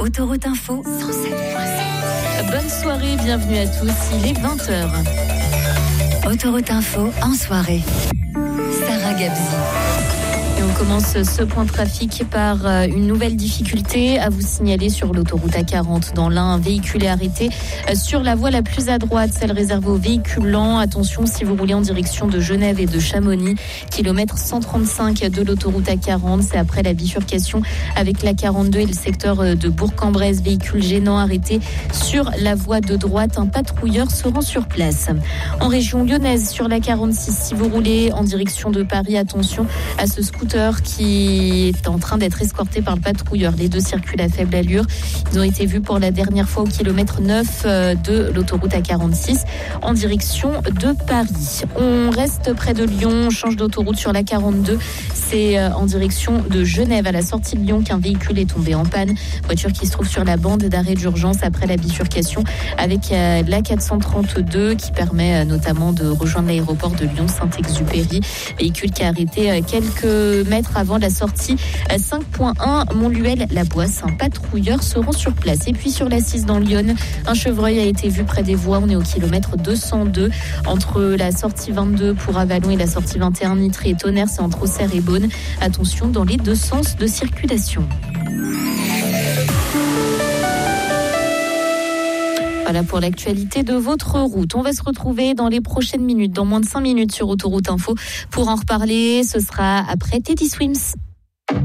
Autoroute Info 107.7. Bonne soirée, bienvenue à tous, il est 20h. Autoroute Info en soirée. Sarah Gabzi. Et on commence ce point de trafic par une nouvelle difficulté à vous signaler sur l'autoroute A40 dans l'Ain. Un véhicule est arrêté sur la voie la plus à droite, celle réservée aux véhicules lents. Attention si vous roulez en direction de Genève et de Chamonix, kilomètre 135 de l'autoroute A40. C'est après la bifurcation avec la 42 et le secteur de Bourg-en-Bresse. Véhicule gênant arrêté sur la voie de droite. Un patrouilleur se rend sur place. En région lyonnaise, sur la 46, si vous roulez en direction de Paris, attention à ce scooter qui est en train d'être escorté par le patrouilleur. Les deux circulent à faible allure. Ils ont été vus pour la dernière fois au kilomètre 9 de l'autoroute A46 en direction de Paris. On reste près de Lyon, on change d'autoroute sur la 42. C'est en direction de Genève à la sortie de Lyon qu'un véhicule est tombé en panne. Voiture qui se trouve sur la bande d'arrêt d'urgence après la bifurcation avec la 432 qui permet notamment de rejoindre l'aéroport de Lyon-Saint-Exupéry. Véhicule qui a arrêté quelques mètres avant la sortie 5.1 Montluel-la-Boisse. Un patrouilleur se rend sur place. Et puis sur la 6 dans l'Yonne, un chevreuil a été vu près des voies. On est au kilomètre 202 entre la sortie 22 pour Avallon et la sortie 21 Nitry et Tonnerre. C'est entre Auxerre et Beaune. Attention dans les deux sens de circulation. Voilà pour l'actualité de votre route. On va se retrouver dans les prochaines minutes, dans moins de 5 minutes sur Autoroute Info. Pour en reparler, ce sera après Teddy Swims.